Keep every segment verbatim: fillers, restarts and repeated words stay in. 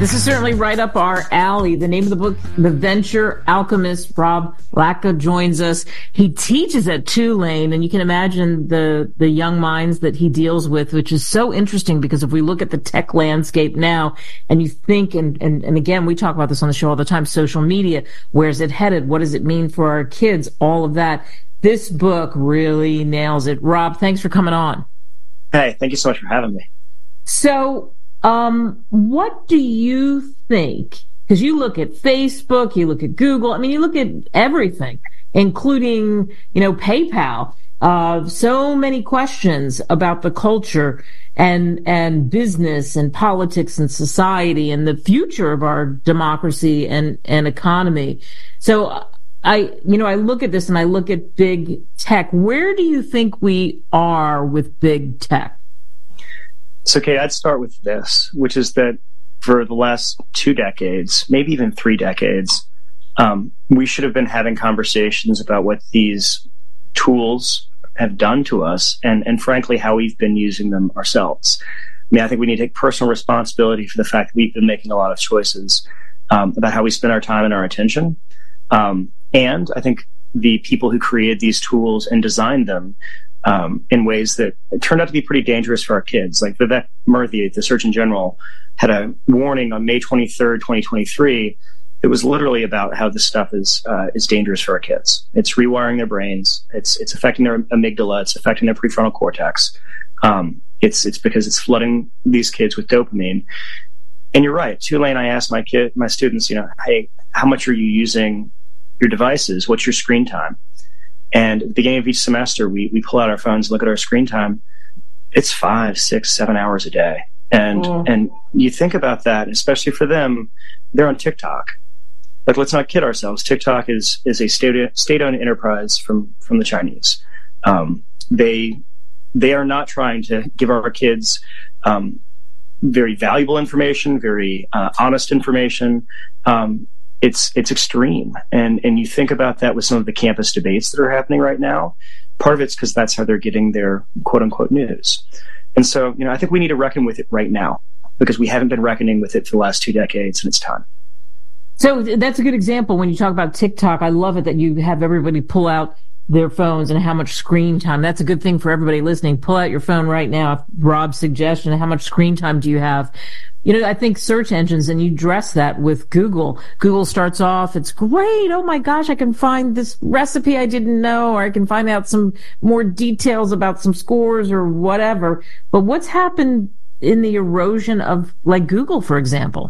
This is certainly right up our alley. The name of the book, The Venture Alchemist. Rob Latka joins us. He teaches at Tulane, and you can imagine the, the young minds that he deals with, which is so interesting because if we look at the tech landscape now and you think, and, and, and again, we talk about this on the show all the time, social media, where's it headed? What does it mean for our kids? All of that. This book really nails it. Rob, thanks for coming on. Hey, thank you so much for having me. So, Um, what do you think? Because you look at Facebook, you look at Google, I mean, you look at everything, including, you know, PayPal. Uh, so many questions about the culture and, and business and politics and society and the future of our democracy and, and economy. So I, you know, I look at this and I look at big tech. Where do you think we are with big tech? So, Kate, I'd start with this, which is that for the last two decades, maybe even three decades, um, we should have been having conversations about what these tools have done to us and, and frankly, how we've been using them ourselves. I mean, I think we need to take personal responsibility for the fact that we've been making a lot of choices um, about how we spend our time and our attention. Um, and I think the people who created these tools and designed them Um, in ways that turned out to be pretty dangerous for our kids. Like Vivek Murthy, the Surgeon General, had a warning on May twenty-third, twenty twenty-three. It was literally about how this stuff is uh, is dangerous for our kids. It's rewiring their brains. It's it's affecting their amygdala. It's affecting their prefrontal cortex. Um, it's it's because it's flooding these kids with dopamine. And you're right. Tulane, I asked my kid, my students, you know, hey, how much are you using your devices? What's your screen time? And at the beginning of each semester, we, we pull out our phones, look at our screen time. It's five, six, seven hours a day. And mm. and you think about that, especially for them, they're on TikTok. Like, let's not kid ourselves. TikTok is is a state state-owned enterprise from from the Chinese. Um, they they are not trying to give our kids um, very valuable information, very uh, honest information. Um, It's it's extreme, and and you think about that with some of the campus debates that are happening right now. Part of it's because that's how they're getting their quote unquote news, and so you know I think we need to reckon with it right now because we haven't been reckoning with it for the last two decades, and it's time. So that's a good example when you talk about TikTok. I love it that you have everybody pull out their phones and how much screen time. That's a good thing for everybody listening. Pull out your phone right now. Rob's suggestion: how much screen time do you have? You know, I think search engines, and you dress that with Google. Google starts off, it's great. Oh my gosh, I can find this recipe I didn't know, or I can find out some more details about some scores or whatever. But what's happened in the erosion of, like, Google, for example?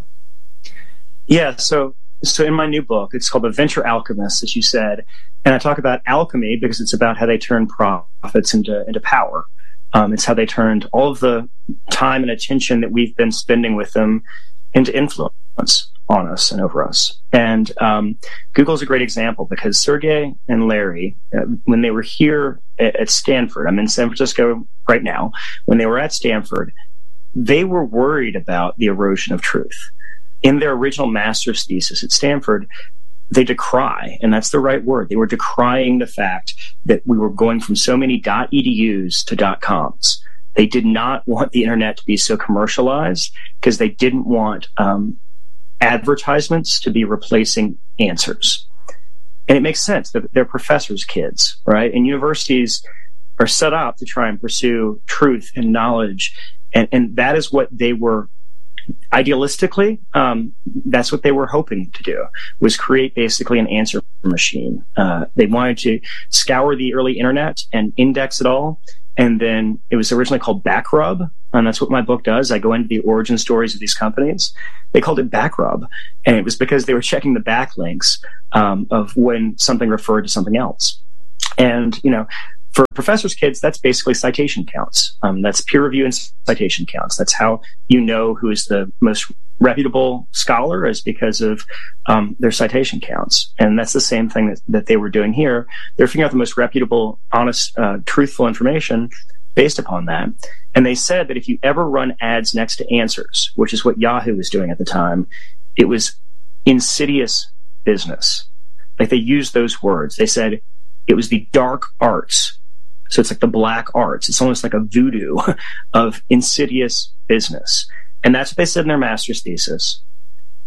Yeah, so so in my new book, it's called The Venture Alchemist, as you said. And I talk about alchemy because it's about how they turn profits into into power. Um, it's how they turned all of the time and attention that we've been spending with them into influence on us and over us. And um, Google is a great example because Sergey and Larry, uh, when they were here at, at Stanford, I'm in San Francisco right now, when they were at Stanford, they were worried about the erosion of truth. In their original master's thesis at Stanford, they decry, and that's the right word, they were decrying the fact that we were going from so many .edus to .coms. They did not want the internet to be so commercialized because they didn't want um, advertisements to be replacing answers. And it makes sense that they're professors' kids, right? And universities are set up to try and pursue truth and knowledge, and, and that is what they were idealistically, um, that's what they were hoping to do, was create basically an answer machine. Uh, they wanted to scour the early internet and index it all. And then it was originally called Backrub. And that's what my book does. I go into the origin stories of these companies. They called it Backrub. And it was because they were checking the backlinks um, of when something referred to something else. And, you know, for professors' kids, that's basically citation counts. Um, that's peer review and citation counts. That's how you know who is the most reputable scholar, is because of um, their citation counts. And that's the same thing that, that they were doing here. They're figuring out the most reputable, honest, uh, truthful information based upon that. And they said that if you ever run ads next to answers, which is what Yahoo was doing at the time, it was insidious business. Like, they used those words. They said it was the dark arts. So it's like the black arts. It's almost like a voodoo of insidious business. And that's what they said in their master's thesis.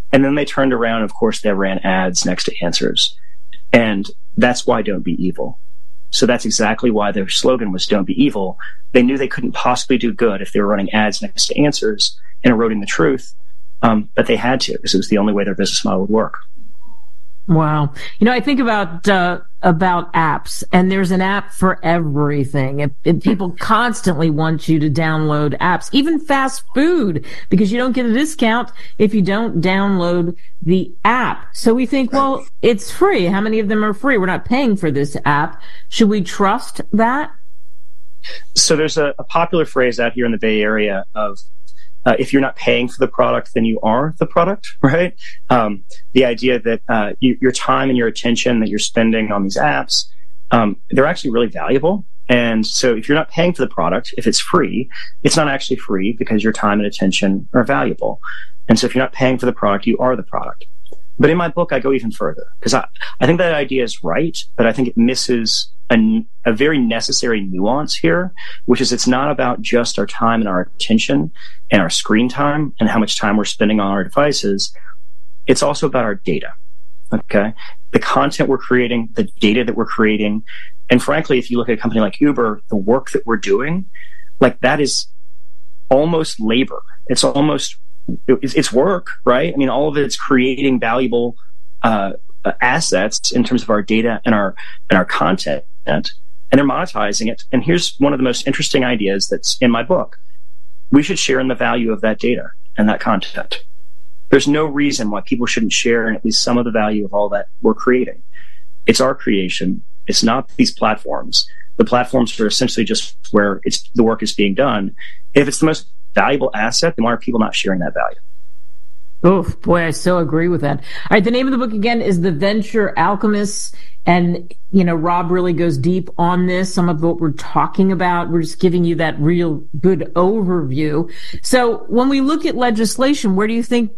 And then they turned around, of course, they ran ads next to answers. And that's why Don't Be Evil. So that's exactly why their slogan was Don't Be Evil. They knew they couldn't possibly do good if they were running ads next to answers and eroding the truth. Um, but they had to, because it was the only way their business model would work. Wow. You know, I think about uh, about apps, and there's an app for everything. If, if people constantly want you to download apps, even fast food, because you don't get a discount if you don't download the app. So we think, well, it's free. How many of them are free? We're not paying for this app. Should we trust that? So there's a, a popular phrase out here in the Bay Area of, Uh, if you're not paying for the product, then you are the product, right? Um, the idea that uh, you, your time and your attention that you're spending on these apps, um, they're actually really valuable. And so if you're not paying for the product, if it's free, it's not actually free because your time and attention are valuable. And so if you're not paying for the product, you are the product. But in my book, I go even further because I, I think that idea is right, but I think it misses a, a very necessary nuance here, which is it's not about just our time and our attention and our screen time and how much time we're spending on our devices. It's also about our data, okay? The content we're creating, the data that we're creating. And frankly, if you look at a company like Uber, the work that we're doing, like that is almost labor. It's almost, it's work, right? I mean, all of it's creating valuable uh, assets in terms of our data and our and our content, and they're monetizing it. And here's one of the most interesting ideas that's in my book. We should share in the value of that data and that content. There's no reason why people shouldn't share in at least some of the value of all that we're creating. It's our creation. It's not these platforms. The platforms are essentially just where it's the work is being done. If it's the most valuable asset, then why are people not sharing that value? Oh, boy, I so agree with that. All right, the name of the book again is The Venture Alchemists. And, you know, Rob really goes deep on this, some of what we're talking about. We're just giving you that real good overview. So when we look at legislation, where do you think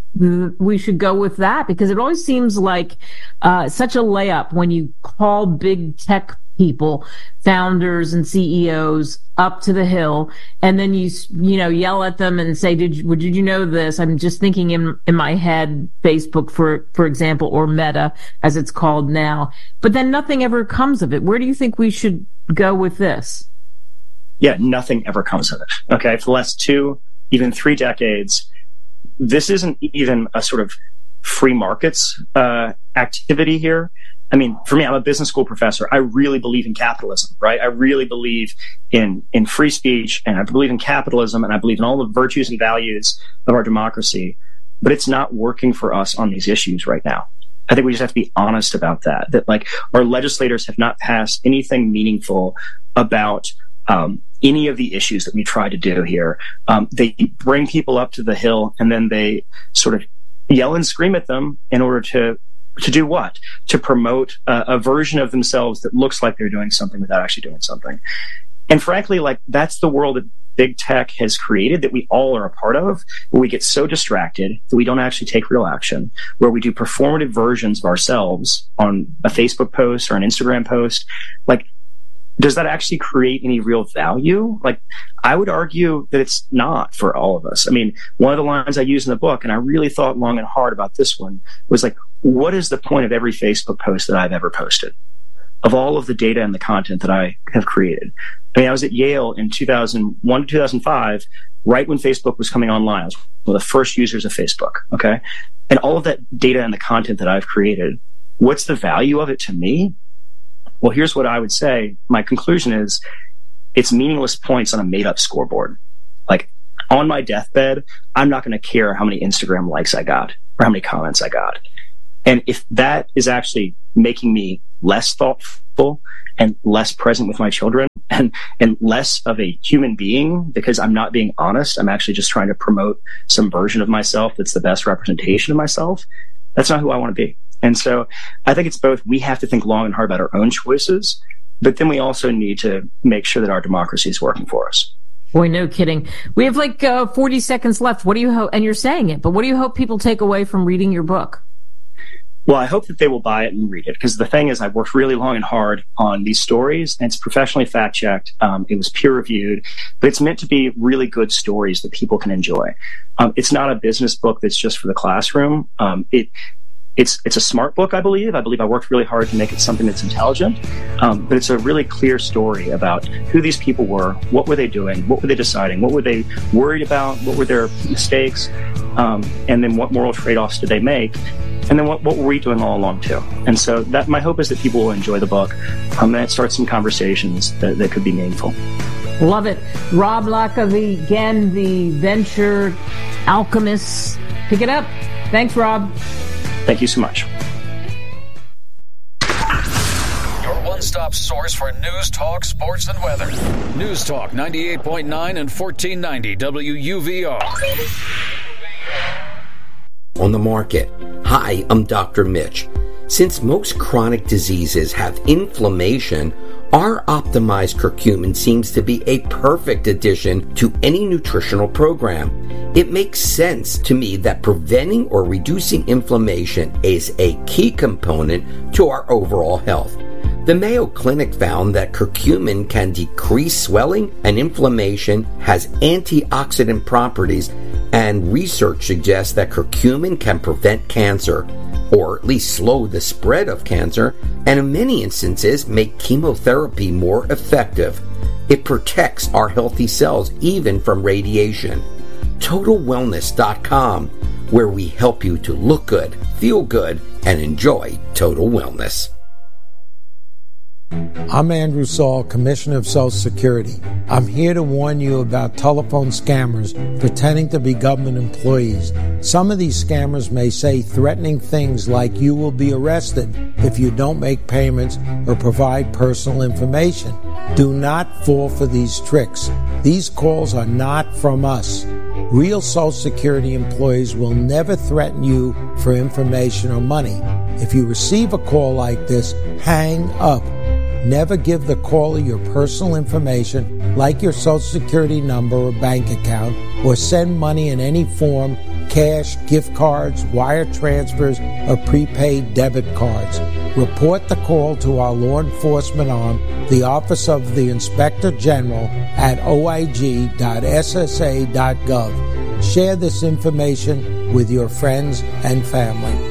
we should go with that? Because it always seems like uh, such a layup when you call big tech people, founders and C E Os, up to the hill, and then you you know yell at them and say, "Did you, did you know this?" I'm just thinking in in my head, Facebook for for example, or Meta as it's called now. But then nothing ever comes of it. Where do you think we should go with this? Yeah, nothing ever comes of it. Okay, for the last two, even three decades, this isn't even a sort of free markets uh, activity here. I mean, for me, I'm a business school professor. I really believe in capitalism, right? I really believe in, in free speech, and I believe in capitalism, and I believe in all the virtues and values of our democracy. But it's not working for us on these issues right now. I think we just have to be honest about that, that like our legislators have not passed anything meaningful about um, any of the issues that we try to do here. Um, they bring people up to the hill, and then they sort of yell and scream at them in order to To do what? To promote a, a version of themselves that looks like they're doing something without actually doing something. And frankly, like that's the world that big tech has created that we all are a part of, where we get so distracted that we don't actually take real action, where we do performative versions of ourselves on a Facebook post or an Instagram post. Like, does that actually create any real value? Like, I would argue that it's not for all of us. I mean, one of the lines I use in the book, and I really thought long and hard about this one, was like, what is the point of every Facebook post that I've ever posted? Of all of the data and the content that I have created. I mean, I was at Yale in two thousand one to two thousand five, right when Facebook was coming online. I was one of the first users of Facebook, okay? And all of that data and the content that I've created, what's the value of it to me? Well, here's what I would say. My conclusion is it's meaningless points on a made-up scoreboard. Like, on my deathbed, I'm not going to care how many Instagram likes I got or how many comments I got. And if that is actually making me less thoughtful and less present with my children and, and less of a human being because I'm not being honest, I'm actually just trying to promote some version of myself that's the best representation of myself, that's not who I want to be. And so I think it's both. We have to think long and hard about our own choices, but then we also need to make sure that our democracy is working for us. Boy, no kidding. We have like uh, forty seconds left. What do you hope? And you're saying it, but what do you hope people take away from reading your book? Well, I hope that they will buy it and read it, because the thing is, I've worked really long and hard on these stories, and it's professionally fact-checked. Um, it was peer-reviewed, but it's meant to be really good stories that people can enjoy. Um, it's not a business book that's just for the classroom. Um, it It's it's a smart book, I believe. I believe I worked really hard to make it something that's intelligent, um, but it's a really clear story about who these people were, what were they doing, what were they deciding, what were they worried about, what were their mistakes, um, and then what moral trade-offs did they make, and then what, what were we doing all along too. And so that my hope is that people will enjoy the book, um, and it starts some conversations that, that could be meaningful. Love it. Rob Laca, the, again, the Venture Alchemist. Pick it up. Thanks, Rob. Thank you so much. Your one-stop source for news, talk, sports, and weather. News Talk ninety-eight point nine and fourteen ninety W U V R. On the market. Hi, I'm Doctor Mitch. Since most chronic diseases have inflammation, our optimized curcumin seems to be a perfect addition to any nutritional program. It makes sense to me that preventing or reducing inflammation is a key component to our overall health. The Mayo Clinic found that curcumin can decrease swelling and inflammation, has antioxidant properties, and research suggests that curcumin can prevent cancer, or at least slow the spread of cancer, and in many instances make chemotherapy more effective. It protects our healthy cells even from radiation. Total Wellness dot com, where we help you to look good, feel good, and enjoy total wellness. I'm Andrew Saul, Commissioner of Social Security. I'm here to warn you about telephone scammers pretending to be government employees. Some of these scammers may say threatening things like you will be arrested if you don't make payments or provide personal information. Do not fall for these tricks. These calls are not from us. Real Social Security employees will never threaten you for information or money. If you receive a call like this, hang up. Never give the caller your personal information, like your Social Security number or bank account, or send money in any form, cash, gift cards, wire transfers, or prepaid debit cards. Report the call to our law enforcement arm, the Office of the Inspector General, at o i g dot s s a dot gov. Share this information with your friends and family.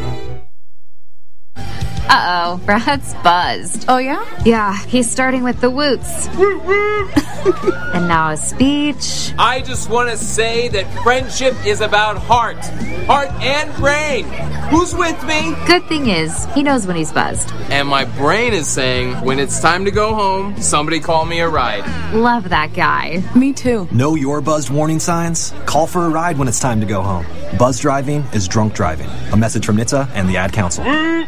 Uh-oh, Brad's buzzed. Oh, yeah? Yeah, he's starting with the woots. And now a speech. I just want to say that friendship is about heart. Heart and brain. Who's with me? Good thing is, he knows when he's buzzed. And my brain is saying, when it's time to go home, somebody call me a ride. Love that guy. Me too. Know your buzzed warning signs? Call for a ride when it's time to go home. Buzz driving is drunk driving. A message from N H T S A and the Ad Council.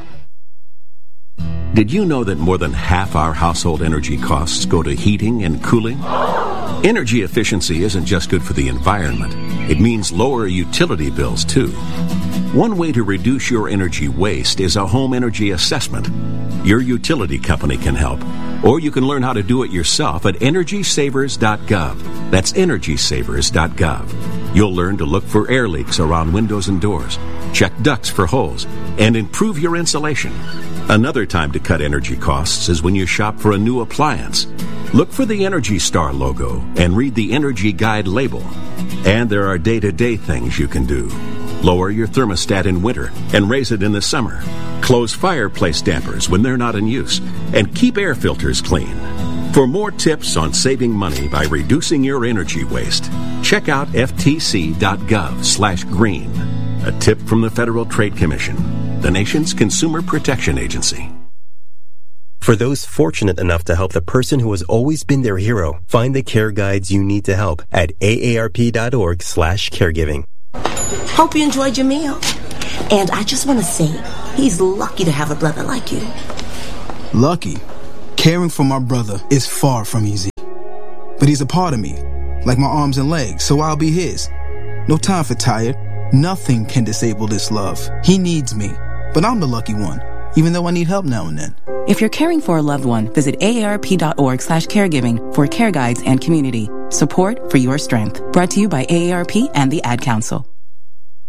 Did you know that more than half our household energy costs go to heating and cooling? Energy efficiency isn't just good for the environment. It means lower utility bills, too. One way to reduce your energy waste is a home energy assessment. Your utility company can help, or you can learn how to do it yourself at energy savers dot gov. That's energy savers dot gov. You'll learn to look for air leaks around windows and doors, check ducts for holes, and improve your insulation. Another time to cut energy costs is when you shop for a new appliance. Look for the Energy Star logo and read the Energy Guide label. And there are day-to-day things you can do. Lower your thermostat in winter and raise it in the summer. Close fireplace dampers when they're not in use. And keep air filters clean. For more tips on saving money by reducing your energy waste, check out f t c dot gov slash green. A tip from the Federal Trade Commission, the nation's consumer protection agency. For those fortunate enough to help the person who has always been their hero, find the care guides you need to help at a a r p dot org slash caregiving. Hope you enjoyed your meal. And I just want to say, he's lucky to have a brother like you. Lucky? Caring for my brother is far from easy. But he's a part of me, like my arms and legs, so I'll be his. No time for tired. Nothing can disable this love. He needs me, but I'm the lucky one, even though I need help now and then. If you're caring for a loved one, visit a a r p dot org slash caregiving for care guides and community. Support for your strength. Brought to you by A A R P and the Ad Council.